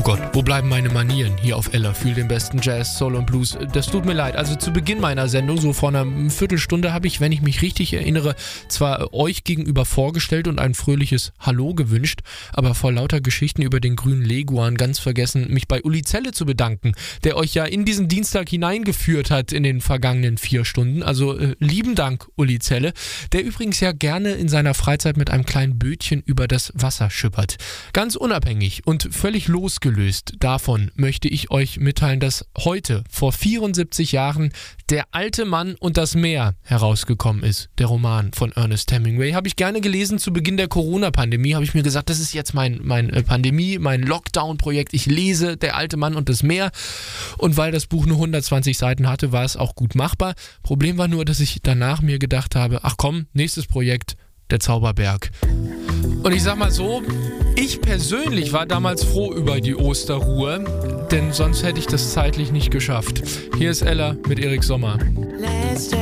Gott, wo bleiben meine Manieren hier auf Ella? Fühl den besten Jazz, Soul und Blues. Das tut mir leid. Also zu Beginn meiner Sendung, so vor einer Viertelstunde, habe ich, wenn ich mich richtig erinnere, zwar euch gegenüber vorgestellt und ein fröhliches Hallo gewünscht, aber vor lauter Geschichten über den grünen Leguan ganz vergessen, mich bei Uli Zelle zu bedanken, der euch ja in diesen Dienstag hineingeführt hat in den vergangenen 4 Stunden. Also lieben Dank, Uli Zelle, der übrigens ja gerne in seiner Freizeit mit einem kleinen Bötchen über das Wasser schippert. Ganz unabhängig und völlig losgelöst davon möchte ich euch mitteilen, dass heute, vor 74 Jahren, Der alte Mann und das Meer herausgekommen ist. Der Roman von Ernest Hemingway. Habe ich gerne gelesen zu Beginn der Corona-Pandemie. Habe ich mir gesagt, das ist jetzt mein Lockdown-Projekt. Ich lese Der alte Mann und das Meer. Und weil das Buch nur 120 Seiten hatte, war es auch gut machbar. Problem war nur, dass ich danach mir gedacht habe, ach komm, nächstes Projekt, Der Zauberberg. Und ich sag mal so, ich persönlich war damals froh über die Osterruhe, denn sonst hätte ich das zeitlich nicht geschafft. Hier ist Ella mit Erik Sommer.